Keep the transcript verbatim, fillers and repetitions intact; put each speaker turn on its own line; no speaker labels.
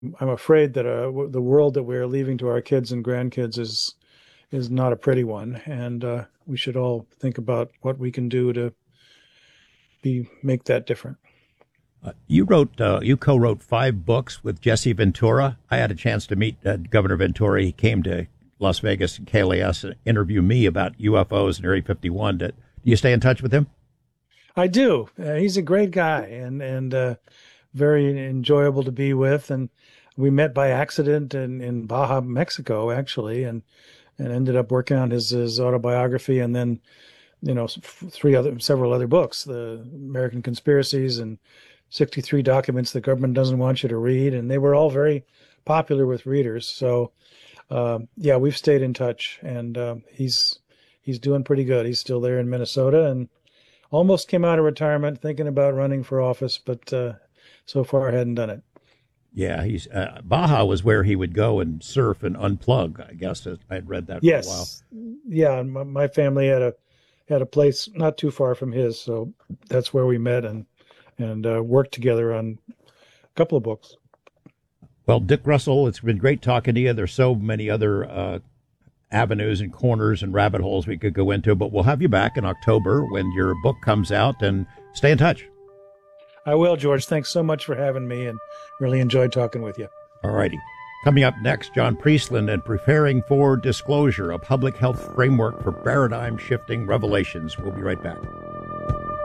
I'm afraid that uh, w- the world that we're leaving to our kids and grandkids is is not a pretty one, and uh, we should all think about what we can do to be make that different.
Uh, you wrote, uh, you co-wrote five books with Jesse Ventura. I had a chance to meet uh, Governor Ventura. He came to Las Vegas and K L A S and interview me about U F Os and Area fifty-one. Do you stay in touch with him?
I do. Uh, he's a great guy and and uh, very enjoyable to be with. And we met by accident in, in Baja, Mexico, actually, and and ended up working on his his autobiography, and then you know three other several other books, the American Conspiracies and sixty-three Documents the Government Doesn't Want You to Read, and they were all very popular with readers. So uh, yeah, we've stayed in touch, and uh, he's he's doing pretty good. He's still there in Minnesota, and almost came out of retirement, thinking about running for office, but uh, so far hadn't done it.
Yeah, he's uh, Baja was where he would go and surf and unplug. I guess I had read that for a while.
Yes, yeah. My, my family had a had a place not too far from his, so that's where we met and and uh, worked together on a couple of books.
Well, Dick Russell, it's been great talking to you. There's so many other uh, avenues and corners and rabbit holes we could go into, but we'll have you back in October when your book comes out, and stay in touch.
I will, George. Thanks so much for having me, and really enjoyed talking with you.
All righty. Coming up next, John Priestland and Preparing for Disclosure, a public health framework for paradigm shifting revelations. We'll be right back.